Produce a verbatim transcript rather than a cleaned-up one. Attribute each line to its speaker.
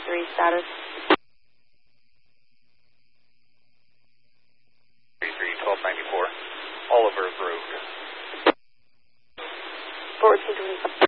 Speaker 1: three status.
Speaker 2: three three, twelve ninety-four, Oliver Road.
Speaker 1: fourteen twenty-five.